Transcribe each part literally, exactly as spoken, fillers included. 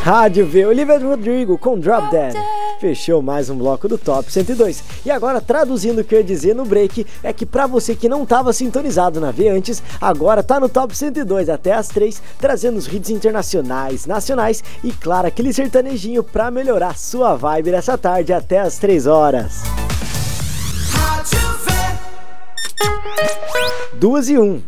Rádio V, Olivia Rodrigo com Drop Dead. Fechou mais um bloco do Top cento e dois. E agora, traduzindo o que eu ia dizer no break, é que pra você que não tava sintonizado na V antes, agora tá no Top cento e dois até as três, trazendo os hits internacionais, nacionais e, claro, aquele sertanejinho pra melhorar sua vibe nessa tarde até as três horas. Duas e um.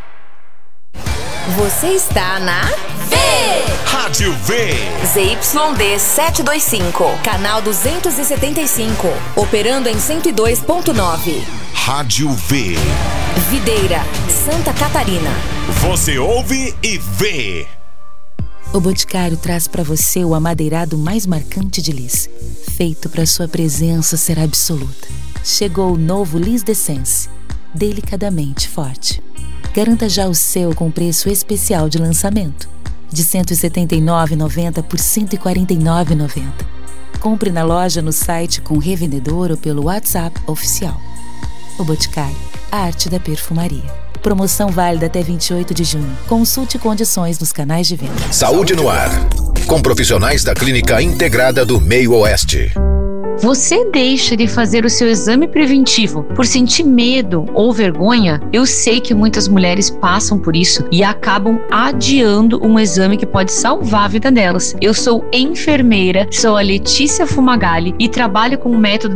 Você está na V! Rádio V! Z Y D setecentos e vinte e cinco, canal duzentos e setenta e cinco, operando em cento e dois ponto nove. Rádio V. Videira, Santa Catarina. Você ouve e vê. O Boticário traz para você o amadeirado mais marcante de Lis, feito para sua presença ser absoluta. Chegou o novo Lis D'Essence, delicadamente forte. Garanta já o seu com preço especial de lançamento, de cento e setenta e nove reais e noventa centavos por cento e quarenta e nove reais e noventa centavos. Compre na loja, no site com revendedor ou pelo WhatsApp oficial. O Boticário, a arte da perfumaria. Promoção válida até vinte e oito de junho. Consulte condições nos canais de venda. Saúde no ar, com profissionais da Clínica Integrada do Meio Oeste. Você deixa de fazer o seu exame preventivo por sentir medo ou vergonha? Eu sei que muitas mulheres passam por isso e acabam adiando um exame que pode salvar a vida delas. Eu sou enfermeira, sou a Letícia Fumagalli e trabalho com o método